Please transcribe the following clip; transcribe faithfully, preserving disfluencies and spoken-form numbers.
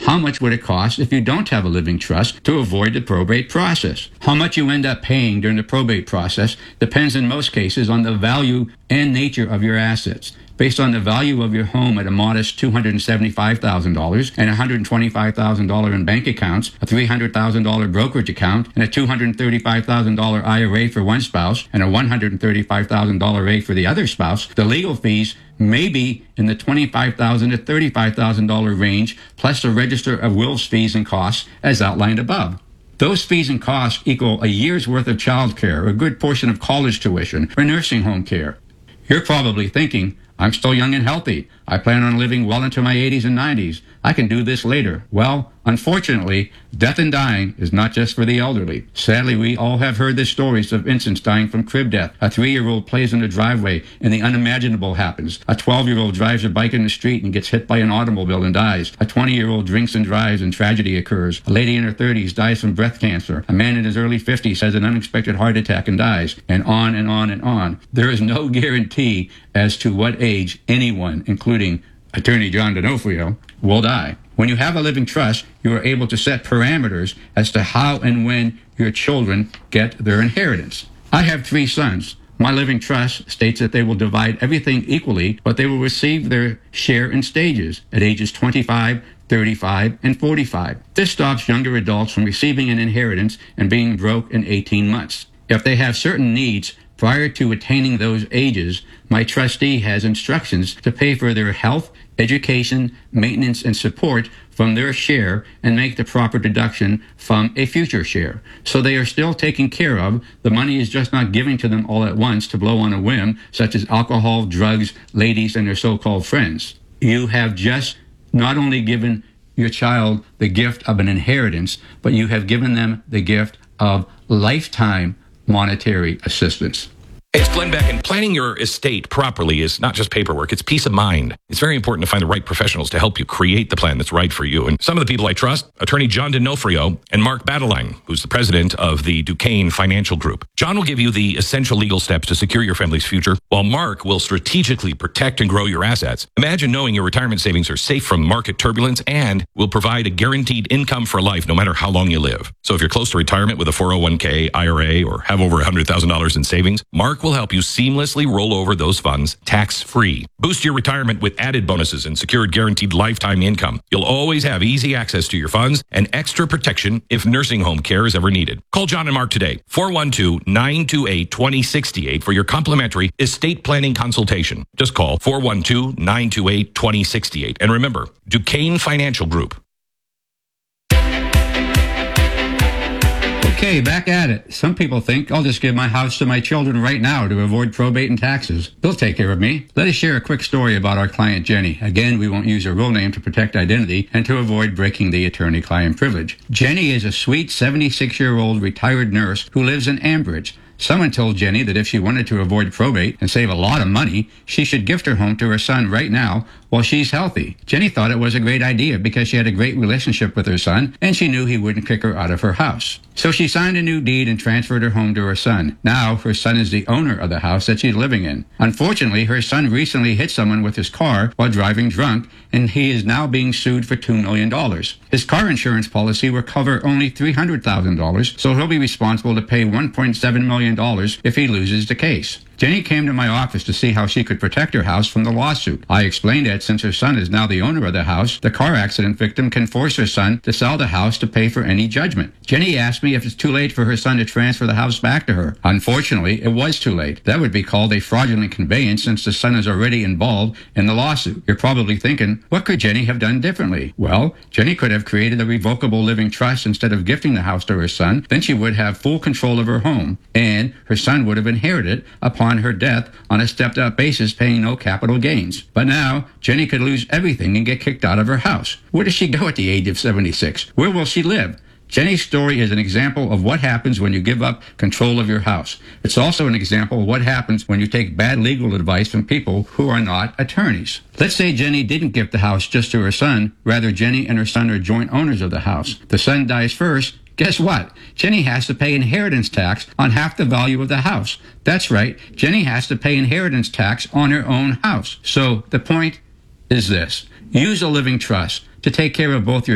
How much would it cost if you don't have a living trust to avoid the probate process? How much you end up paying during the probate process depends in most cases on the value and nature of your assets. Based on the value of your home at a modest two hundred seventy-five thousand dollars and one hundred twenty-five thousand dollars in bank accounts, a three hundred thousand dollars brokerage account, and a two hundred thirty-five thousand dollars I R A for one spouse and a one hundred thirty-five thousand dollars rate for the other spouse, the legal fees may be in the twenty-five thousand dollars to thirty-five thousand dollars range, plus the register of wills fees and costs as outlined above. Those fees and costs equal a year's worth of child care, a good portion of college tuition, or nursing home care. You're probably thinking, I'm still young and healthy. I plan on living well into my eighties and nineties. I can do this later. Well, unfortunately, death and dying is not just for the elderly. Sadly, we all have heard the stories of infants dying from crib death. A three-year-old plays in the driveway and the unimaginable happens. A twelve-year-old drives a bike in the street and gets hit by an automobile and dies. A twenty-year-old drinks and drives and tragedy occurs. A lady in her thirties dies from breast cancer. A man in his early fifties has an unexpected heart attack and dies. And on and on and on. There is no guarantee as to what age anyone, including Attorney John D'Onofrio, will die. When you have a living trust, you are able to set parameters as to how and when your children get their inheritance. I have three sons. My living trust states that they will divide everything equally, but they will receive their share in stages at ages twenty-five, thirty-five, and forty-five. This stops younger adults from receiving an inheritance and being broke in eighteen months. If they have certain needs prior to attaining those ages, my trustee has instructions to pay for their health, education, maintenance, and support from their share and make the proper deduction from a future share. So they are still taken care of. The money is just not given to them all at once to blow on a whim, such as alcohol, drugs, ladies, and their so-called friends. You have just not only given your child the gift of an inheritance, but you have given them the gift of lifetime monetary assistance. It's Glenn Beck, and planning your estate properly is not just paperwork, it's peace of mind. It's very important to find the right professionals to help you create the plan that's right for you. And some of the people I trust, Attorney John D'Onofrio and Mark Badeline, who's the president of the Duquesne Financial Group. John will give you the essential legal steps to secure your family's future, while Mark will strategically protect and grow your assets. Imagine knowing your retirement savings are safe from market turbulence and will provide a guaranteed income for life no matter how long you live. So if you're close to retirement with a four oh one k, I R A, or have over one hundred thousand dollars in savings, Mark will help you seamlessly roll over those funds tax-free. Boost your retirement with added bonuses and secured guaranteed lifetime income. You'll always have easy access to your funds and extra protection if nursing home care is ever needed. Call John and Mark today, four one two, nine two eight, two oh six eight for your complimentary estate planning consultation. Just call four one two, nine two eight, two oh six eight. And remember, Duquesne Financial Group. Okay, back at it. Some people think I'll just give my house to my children right now to avoid probate and taxes. They'll take care of me. Let us share a quick story about our client Jenny. Again, we won't use her real name to protect identity and to avoid breaking the attorney-client privilege. Jenny is a sweet seventy-six-year-old retired nurse who lives in Ambridge. Someone told Jenny that if she wanted to avoid probate and save a lot of money, she should gift her home to her son right now while she's healthy. Jenny thought it was a great idea because she had a great relationship with her son and she knew he wouldn't kick her out of her house. So she signed a new deed and transferred her home to her son. Now her son is the owner of the house that she's living in. Unfortunately, her son recently hit someone with his car while driving drunk, and he is now being sued for two million dollars. His car insurance policy will cover only three hundred thousand dollars, so he'll be responsible to pay one point seven million dollars if he loses the case. Jenny came to my office to see how she could protect her house from the lawsuit. I explained that since her son is now the owner of the house, the car accident victim can force her son to sell the house to pay for any judgment. Jenny asked me if it's too late for her son to transfer the house back to her. Unfortunately, it was too late. That would be called a fraudulent conveyance since the son is already involved in the lawsuit. You're probably thinking, what could Jenny have done differently? Well, Jenny could have created a revocable living trust instead of gifting the house to her son. Then she would have full control of her home, and her son would have inherited upon her death on a stepped-up basis, paying no capital gains. But now, Jenny could lose everything and get kicked out of her house. Where does she go at the age of seventy-six? Where will she live? Jenny's story is an example of what happens when you give up control of your house. It's also an example of what happens when you take bad legal advice from people who are not attorneys. Let's say Jenny didn't gift the house just to her son. Rather, Jenny and her son are joint owners of the house. The son dies first. Guess what? Jenny has to pay inheritance tax on half the value of the house. That's right. Jenny has to pay inheritance tax on her own house. So the point is this. Use a living trust to take care of both your